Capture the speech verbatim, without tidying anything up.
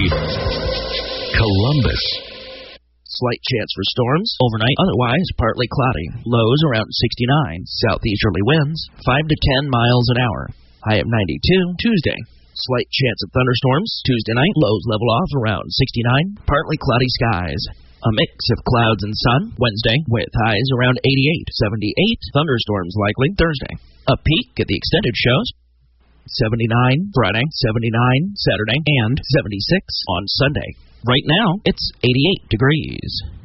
Columbus. Slight chance for storms overnight, otherwise partly cloudy. Lows around sixty-nine. Southeasterly winds five to ten miles an hour. High at ninety-two. Tuesday. Slight chance of thunderstorms. Tuesday night, lows level off around sixty-nine. Partly cloudy skies. A mix of clouds and sun. Wednesday, with highs around eighty-eight. seventy-eight. Thunderstorms likely. Thursday. A peak at the extended shows. seventy-nine Friday, seventy-nine Saturday, and seventy-six on Sunday. Right now, it's eighty-eight degrees.